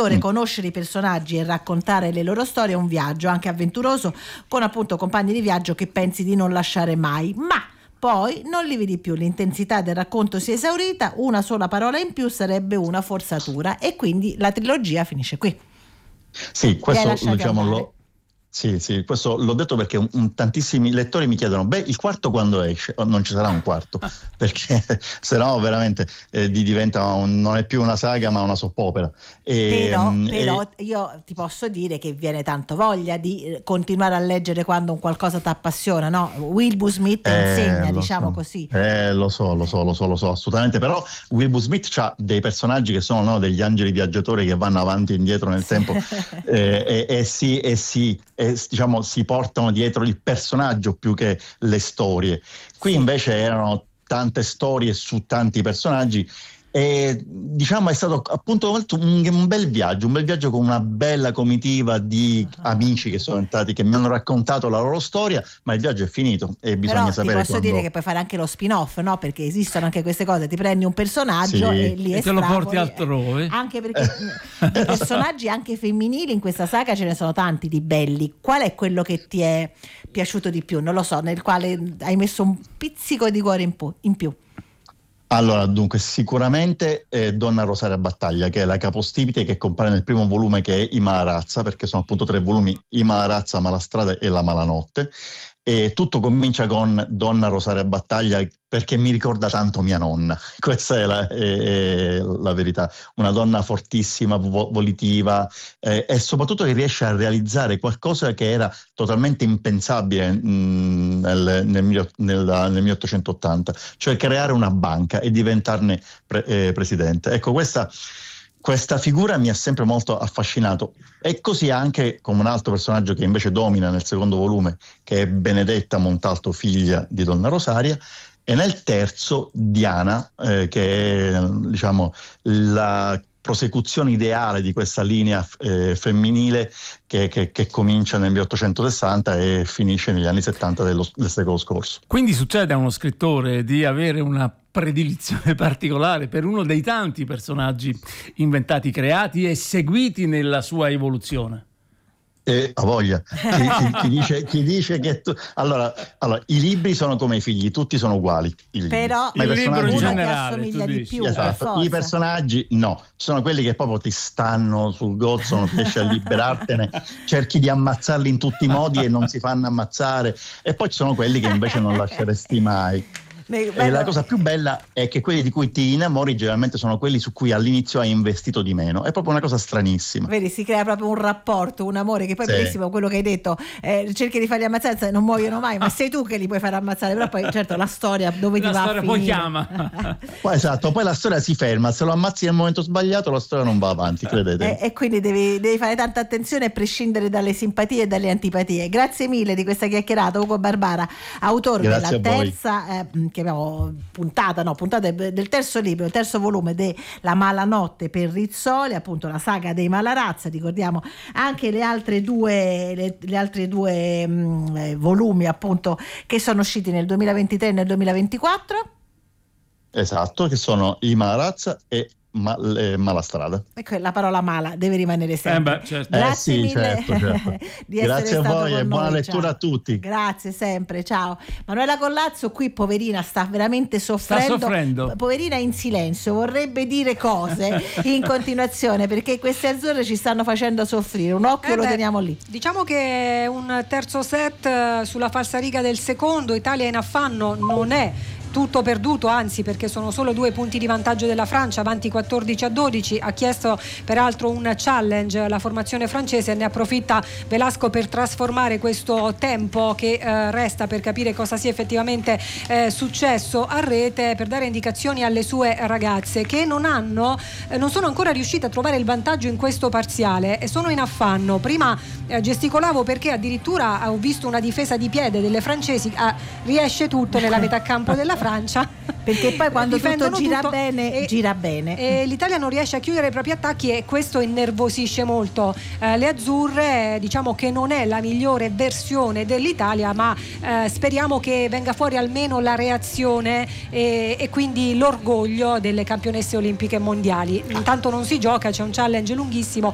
spettatore conoscere i personaggi e raccontare le loro storie è un viaggio anche avventuroso, con appunto compagni di viaggio che pensi di non lasciare mai, ma poi non li vedi più, l'intensità del racconto si è esaurita, una sola parola in più sarebbe una forzatura, e quindi la trilogia finisce qui. Sì, questo diciamo Sì, questo l'ho detto perché tantissimi lettori mi chiedono: il quarto quando esce? Non ci sarà un quarto, perché sennò veramente diventa non è più una saga ma una soppopera. Però io ti posso dire che viene tanto voglia di continuare a leggere quando un qualcosa ti appassiona, no? Wilbur Smith insegna, diciamo così. Lo so, assolutamente. Però Wilbur Smith ha dei personaggi che sono degli angeli viaggiatori che vanno avanti e indietro nel tempo diciamo si portano dietro il personaggio più che le storie. Qui invece erano tante storie su tanti personaggi, e diciamo è stato appunto un bel viaggio con una bella comitiva di amici che sono entrati, che mi hanno raccontato la loro storia, ma il viaggio è finito e bisogna sapere. Però ti posso dire che puoi fare anche lo spin-off, no? Perché esistono anche queste cose, ti prendi un personaggio e li te lo porti altrove, anche perché i personaggi anche femminili in questa saga ce ne sono tanti di belli. Qual è quello che ti è piaciuto di più? Non lo so, nel quale hai messo un pizzico di cuore in più? Allora, dunque, sicuramente Donna Rosaria Battaglia, che è la capostipite che compare nel primo volume, che è I Malarazza, perché sono appunto 3 volumi: I Malarazza, Malastrada e La Malanotte. E tutto comincia con Donna Rosaria Battaglia perché mi ricorda tanto mia nonna. Questa è la verità. Una donna fortissima, volitiva, e soprattutto che riesce a realizzare qualcosa che era totalmente impensabile nel 1880, cioè creare una banca e diventarne presidente. Ecco, questa figura mi ha sempre molto affascinato, e così anche come un altro personaggio che invece domina nel secondo volume, che è Benedetta Montalto, figlia di Donna Rosaria, e nel terzo Diana, che è diciamo la prosecuzione ideale di questa linea femminile che comincia nel 1860 e finisce negli anni 70 del secolo scorso. Quindi succede a uno scrittore di avere una predilizione particolare per uno dei tanti personaggi inventati, creati e seguiti nella sua evoluzione. A voglia. Chi dice che allora i libri sono come i figli, tutti sono uguali. Però il libro in generale assomiglia di più. Esatto. I personaggi no, sono quelli che proprio ti stanno sul gozzo, non riesci a liberartene, cerchi di ammazzarli in tutti i modi e non si fanno ammazzare, e poi ci sono quelli che invece non lasceresti mai. E la cosa più bella è che quelli di cui ti innamori generalmente sono quelli su cui all'inizio hai investito di meno. È proprio una cosa stranissima. Vedi, si crea proprio un rapporto, un amore, che poi è bellissimo quello che hai detto, cerchi di farli ammazzare, non muoiono mai, ma sei tu che li puoi fare ammazzare. Però poi certo la storia dove ti va a finire. Poi chiama. Poi la storia si ferma, se lo ammazzi nel momento sbagliato la storia non va avanti, credete. E quindi devi fare tanta attenzione a prescindere dalle simpatie e dalle antipatie. Grazie mille di questa chiacchierata, Ugo Barbara, autore della terza che abbiamo puntata del terzo libro, il terzo volume La Malanotte per Rizzoli, appunto la saga dei Malarazza. Ricordiamo anche le altre due volumi appunto che sono usciti nel 2023 e nel 2024. Esatto, che sono I Malarazza e Malastrada. Ecco, la parola mala deve rimanere sempre. Certo. Grazie mille certo. di essere Grazie a stato voi con e buona noi. lettura. Ciao. A tutti. Grazie sempre, ciao. Manuela Collazzo qui, poverina, sta veramente soffrendo. Poverina in silenzio, vorrebbe dire cose in continuazione, perché queste azzurre ci stanno facendo soffrire. Un occhio lo teniamo lì. Diciamo che un terzo set sulla falsariga del secondo, Italia in affanno, non è tutto perduto, anzi, perché sono solo 2 punti di vantaggio della Francia, avanti 14-12. Ha chiesto peraltro un challenge la formazione francese, ne approfitta Velasco per trasformare questo tempo che resta per capire cosa sia effettivamente successo a rete, per dare indicazioni alle sue ragazze che non sono ancora riuscite a trovare il vantaggio in questo parziale e sono in affanno. Prima gesticolavo perché addirittura ho visto una difesa di piede delle francesi, riesce tutto nella metà campo della Francia, perché poi quando tutto gira bene e l'Italia non riesce a chiudere i propri attacchi, e questo innervosisce molto le azzurre. Diciamo che non è la migliore versione dell'Italia, ma speriamo che venga fuori almeno la reazione e quindi l'orgoglio delle campionesse olimpiche mondiali. Intanto non si gioca, c'è un challenge lunghissimo